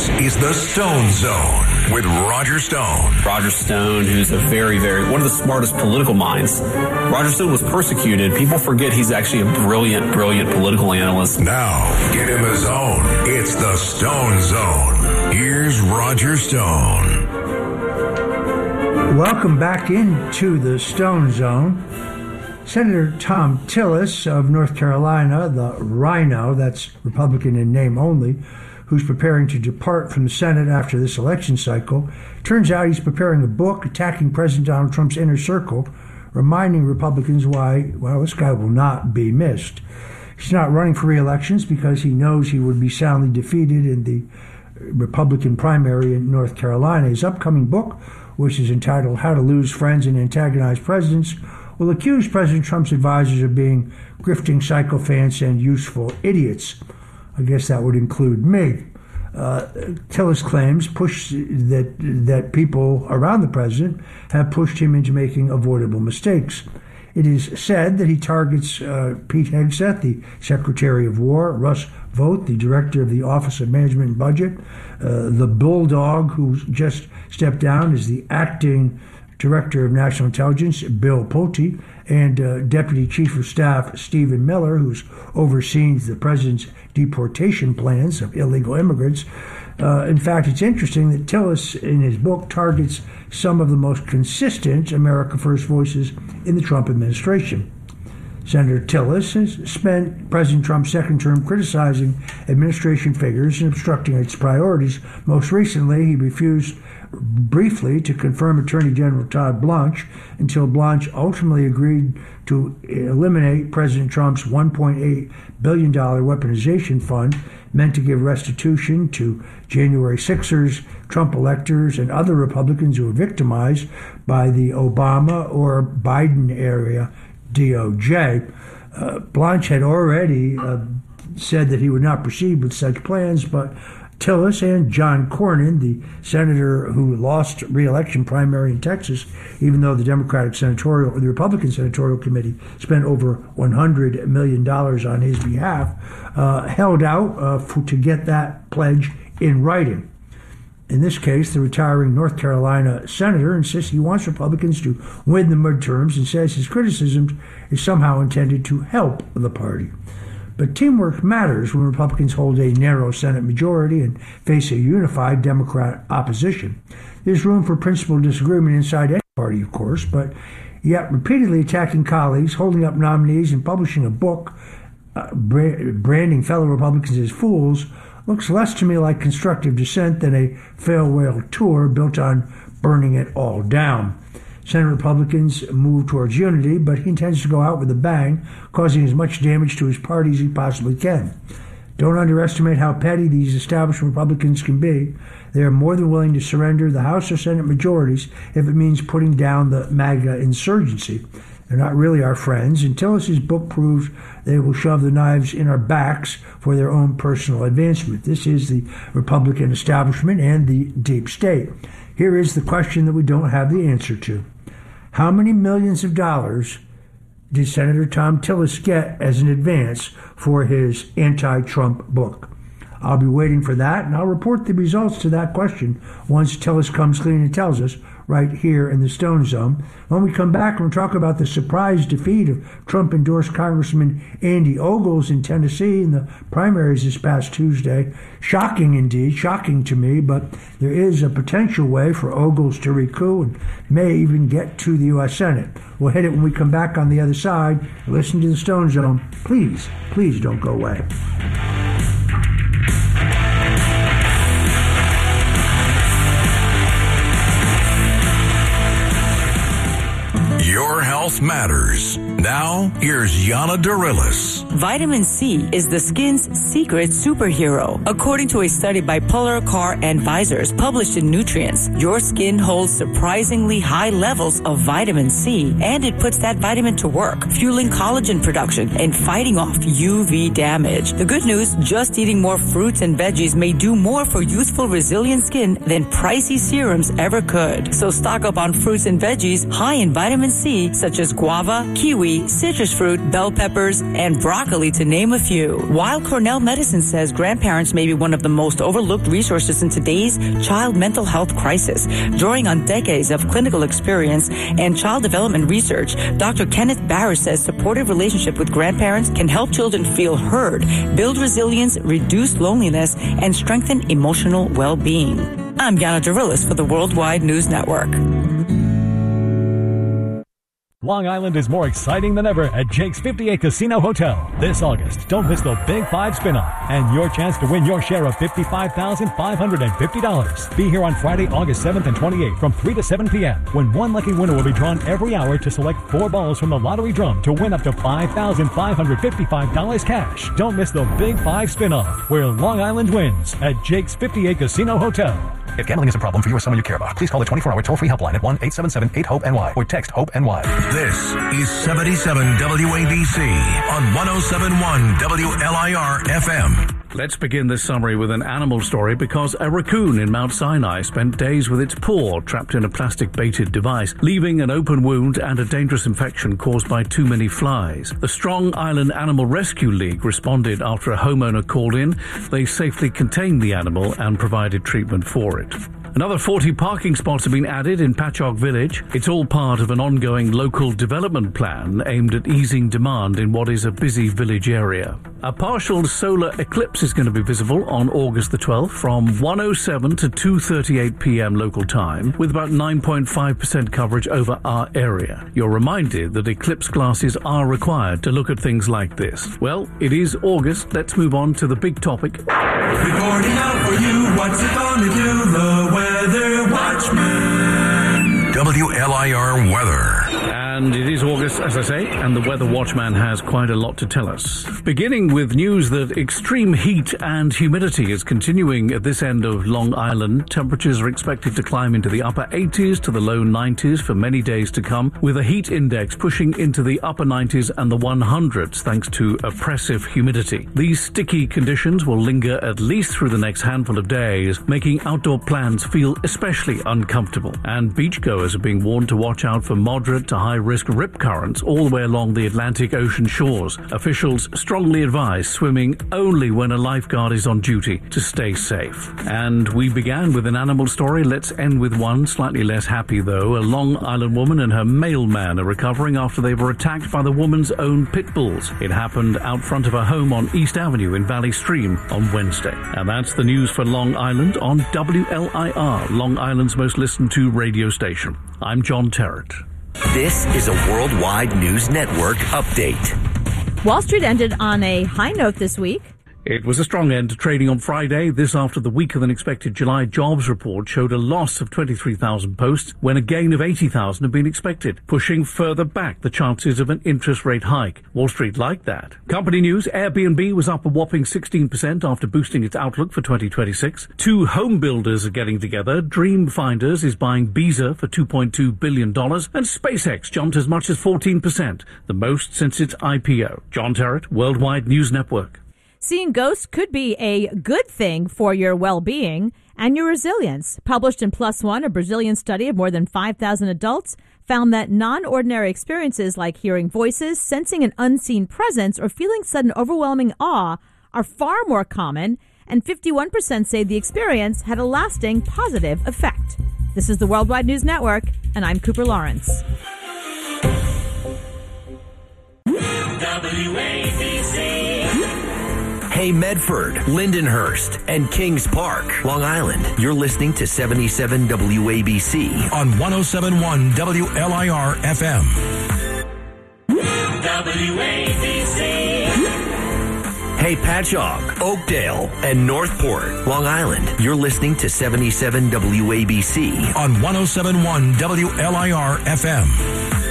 This is the Stone Zone with Roger Stone. Roger Stone, who's a one of the smartest political minds. Roger Stone was persecuted. People forget he's actually a brilliant political analyst. Now, get in the zone. It's the Stone Zone. Here's Roger Stone. Welcome back into the Stone Zone. Senator Thom Tillis of North Carolina, the Rhino, that's Republican in name only, who's preparing to depart from the Senate after this election cycle. Turns out he's preparing a book attacking President Donald Trump's inner circle, reminding Republicans why, well, this guy will not be missed. He's not running for re-elections because he knows he would be soundly defeated in the Republican primary in North Carolina. His upcoming book, which is entitled How to Lose Friends and Antagonize Presidents, will accuse President Trump's advisors of being grifting sycophants and useful idiots. I guess that would include me. Tillis claims that people around the president have pushed him into making avoidable mistakes. It is said that he targets Pete Hegseth, the Secretary of War, Russ Vought, the Director of the Office of Management and Budget, the Bulldog, who just stepped down as the acting Director of National Intelligence, Bill Pulte, and Deputy Chief of Staff Stephen Miller, who's overseeing the president's deportation plans of illegal immigrants. In fact, it's interesting that Tillis, in his book, targets some of the most consistent America First voices in the Trump administration. Senator Tillis has spent President Trump's second term criticizing administration figures and obstructing its priorities. Most recently, he refused briefly to confirm Attorney General Todd Blanche until Blanche ultimately agreed to eliminate President Trump's $1.8 billion weaponization fund meant to give restitution to January 6ers, Trump electors, and other Republicans who were victimized by the Obama or Biden era DOJ. Blanche had already said that he would not proceed with such plans, but Tillis and John Cornyn, the senator who lost re-election primary in Texas, even though the Republican Senatorial Committee spent over $100 million on his behalf, held out to get that pledge in writing. In this case, the retiring North Carolina senator insists he wants Republicans to win the midterms and says his criticisms is somehow intended to help the party. But teamwork matters when Republicans hold a narrow Senate majority and face a unified Democrat opposition. There's room for principled disagreement inside any party, of course, but yet repeatedly attacking colleagues, holding up nominees, and publishing a book branding fellow Republicans as fools looks less to me like constructive dissent than a farewell tour built on burning it all down. Senate Republicans move towards unity, but he intends to go out with a bang, causing as much damage to his party as he possibly can. Don't underestimate how petty these established Republicans can be. They are more than willing to surrender the House or Senate majorities if it means putting down the MAGA insurgency. They're not really our friends, and Tillis' book proves they will shove the knives in our backs for their own personal advancement. This is the Republican establishment and the deep state. Here is the question that we don't have the answer to. How many millions of dollars did Senator Thom Tillis get as an advance for his anti-Trump book? I'll be waiting for that, and I'll report the results to that question once Tillis comes clean and tells us right here in the Stone Zone. When we come back, we'll talk about the surprise defeat of Trump-endorsed Congressman Andy Ogles in Tennessee in the primaries this past Tuesday. Shocking indeed, shocking to me, but there is a potential way for Ogles to recoup and may even get to the U.S. Senate. We'll hit it when we come back on the other side. Listen to the Stone Zone. Please, please don't go away. Your health matters. Now, here's Yana Darilis. Vitamin C is the skin's secret superhero. According to a study by Polar Car Advisors published in Nutrients, your skin holds surprisingly high levels of vitamin C, and it puts that vitamin to work, fueling collagen production and fighting off UV damage. The good news, just eating more fruits and veggies may do more for youthful, resilient skin than pricey serums ever could. So stock up on fruits and veggies high in vitamin C, such as guava, kiwi, citrus fruit, bell peppers, and broccoli. broccoli, to name a few. While Cornell Medicine says grandparents may be one of the most overlooked resources in today's child mental health crisis. Drawing on decades of clinical experience and child development research, Dr. Kenneth Barris says supportive relationship with grandparents can help children feel heard, build resilience, reduce loneliness, and strengthen emotional well-being. I'm Yana Derilis for the Worldwide News Network. Long Island is more exciting than ever at Jake's 58 Casino Hotel. This August, don't miss the Big 5 spin-off and your chance to win your share of $55,550. Be here on Friday, August 7th and 28th from 3 to 7 p.m. when one lucky winner will be drawn every hour to select 4 balls from the lottery drum to win up to $5,555 cash. Don't miss the Big 5 spin-off where Long Island wins at Jake's 58 Casino Hotel. If gambling is a problem for you or someone you care about, please call the 24-hour toll-free helpline at 1-877-8-HOPE-NY or text HOPE-NY. This is 77 WABC on 107.1 WLIR-FM. Let's begin this summary with an animal story because a raccoon in Mount Sinai spent days with its paw trapped in a plastic-baited device, leaving an open wound and a dangerous infection caused by too many flies. The Strong Island Animal Rescue League responded after a homeowner called in. They safely contained the animal and provided treatment for it. Another 40 parking spots have been added in Patchogue Village. It's all part of an ongoing local development plan aimed at easing demand in what is a busy village area. A partial solar eclipse is going to be visible on August the 12th from 1:07 to 2:38 p.m. local time, with about 9.5% coverage over our area. You're reminded that eclipse glasses are required to look at things like this. Well, it is August. Let's move on to the big topic. Reporting out for you, what's it gonna do? The Weather Watchman. WLIR weather. And it is August, as I say, and the Weather Watchman has quite a lot to tell us. Beginning with news that extreme heat and humidity is continuing at this end of Long Island. Temperatures are expected to climb into the upper 80s to the low 90s for many days to come, with a heat index pushing into the upper 90s and the 100s thanks to oppressive humidity. These sticky conditions will linger at least through the next handful of days, making outdoor plans feel especially uncomfortable. And beachgoers are being warned to watch out for moderate to high-risk rip currents all the way along the Atlantic Ocean shores. Officials strongly advise swimming only when a lifeguard is on duty to stay safe. And we began with an animal story. Let's end with one slightly less happy, though. A Long Island woman and her mailman are recovering after they were attacked by the woman's own pit bulls. It happened out front of her home on East Avenue in Valley Stream on Wednesday. And that's the news for Long Island on WLIR, Long Island's most listened to radio station. I'm John Terrett. This is a Worldwide News Network update. Wall Street ended on a high note this week. It was a strong end to trading on Friday, this after the weaker-than-expected July jobs report showed a loss of 23,000 posts when a gain of 80,000 had been expected, pushing further back the chances of an interest rate hike. Wall Street liked that. Company news, Airbnb was up a whopping 16% after boosting its outlook for 2026. 2 home builders are getting together. Dream Finders is buying Beazer for $2.2 billion, and SpaceX jumped as much as 14%, the most since its IPO. John Terrett, Worldwide News Network. Seeing ghosts could be a good thing for your well-being and your resilience. Published in PLOS ONE, a Brazilian study of more than 5,000 adults found that non-ordinary experiences like hearing voices, sensing an unseen presence, or feeling sudden overwhelming awe are far more common, and 51% say the experience had a lasting positive effect. This is the Worldwide News Network, and I'm Cooper Lawrence. WABC. Hey, Medford, Lindenhurst, and Kings Park, Long Island. You're listening to 77 WABC on 107.1 WLIR-FM. WABC. Hey, Patchogue, Oakdale, and Northport, Long Island. You're listening to 77 WABC on 107.1 WLIR-FM.